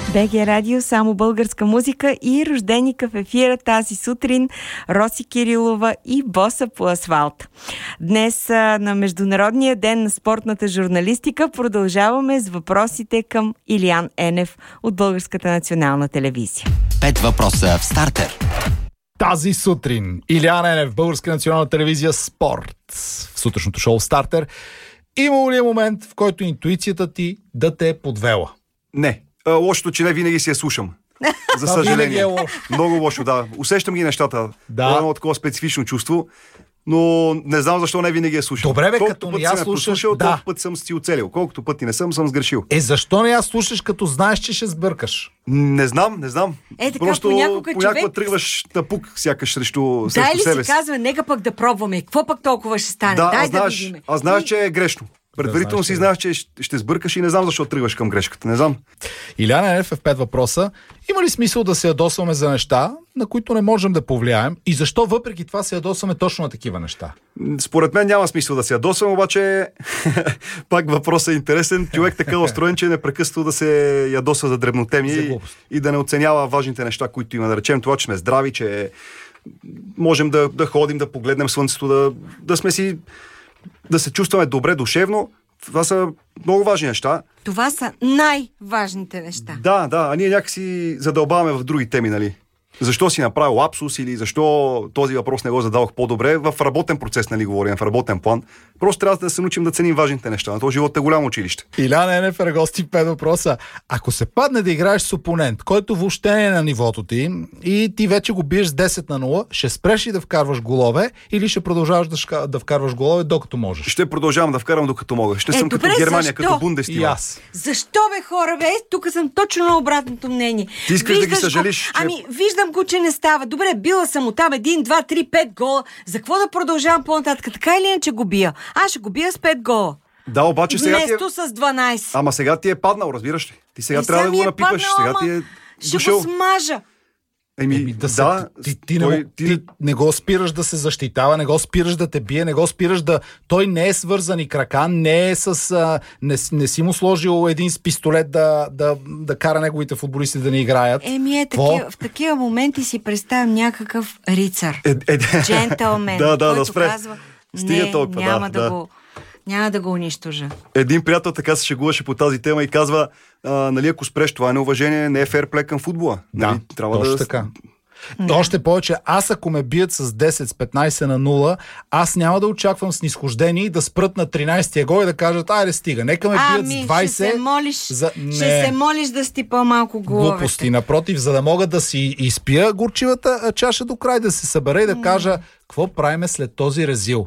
БГ Радио, само българска музика и рожденика в ефира тази сутрин Роси Кирилова и Боса по асфалта. Днес на Международния ден на спортната журналистика продължаваме с въпросите към Илиян Енев от Българската национална телевизия. 5 въпроса в стартер. Тази сутрин Илиян Енев, Българска национална телевизия Спорт. В сутрешното шоу Стартер. Имало ли е момент, в който интуицията ти да те е подвела? Не. Лошото, че не винаги си я слушам. За съжаление. Е лошо. Много лошо, да. Усещам ги нещата. Да. Едно такова специфично чувство. Но не знам защо не винаги я слушам. Добре, бе, колкото като път не я съм слушаш, послушал, да. толкова път съм си оцелил. Колкото пъти не съм сгрешил. Защо не я слушаш, като знаеш, че ще сбъркаш? Не знам. Така, Просто понякога човек... тръгваш на пук сякаш срещу Дай ли себе си казва, нека пък да пробваме. Какво пък толкова ще стане? Да, Дай да видим. аз знаеш, че е грешно. Предварително си знаеш, че ще сбъркаш и не знам защо тръгваш към грешката. Не знам. Илиян Енев е в 5 въпроса. Има ли смисъл да се ядосваме за неща, на които не можем да повлияем? И защо въпреки това се ядосваме точно на такива неща? Според мен няма смисъл да се ядосвам, обаче пак въпросът е интересен. Човек така устроен, че е непрекъснато да се ядосва за дребнотеми и да не оценява важните неща, които има. Да речем това, че сме здрави, че можем да ходим, да погледнем слънцето, да се чувстваме добре душевно. Това са много важни неща. Това са най-важните неща. Да, а ние някакси задълбаваме в други теми, нали? Защо си направил лапсус или защо този въпрос не го задавах по-добре? В работен процес, нали, говорим, в работен план. Просто трябва да се научим да ценим важните неща. На този живот е голямо училище. Илиян Енев е гости 5 въпроса. Ако се падне да играеш с опонент, който въобще не е на нивото ти и ти вече го биеш с 10 на 0, ще спреш и да вкарваш голове или ще продължаваш да вкарваш голове докато можеш? Ще продължавам да вкарам докато мога. Ще съм добре, като Германия, защо? като Бундестига. И аз. Защо, бе, хора, бе? Тук съм точно на обратното мнение. Ти искаш да ги Виждаш съжалиш, го... Ами, виждам го, че не става. Добре, била съм от там 1, 2, 3, 5 гола. За какво да продължавам по-нататък? Така или иначе го бия? Аз ще го бия с 5 гола. Да, обаче сега Вместо с 12. Ама сега ти е паднал, разбираш ли? Ти сега трябва да го напипаш. Сега ти е ще дошъл. го смажа. Ти не го спираш да се защитава, не го спираш да те бие, не го спираш да... Той не е свързан и кракан, не е с... Не си му сложил един с пистолет да кара неговите футболисти да не играят. В такива моменти си представям някакъв рицар. Джентълмен. Да, спре. Казва, стига толкова, няма да го унищожа. Един приятел така се шегуваше по тази тема и казва, нали, ако спреш, това е неуважение, не е фейрплей към футбола. Нали, трябва точно така. Още повече, аз ако ме бият с 10, с 15 на 0, аз няма да очаквам снизхождение и да спрат на 13-тия гол и да кажат, айде стига, нека ме бият с 20. Ще се молиш да сти по-малко головете. Глупости, напротив, за да мога да си изпия горчивата чаша до край, да се събера и да кажа, какво правиме след този резил?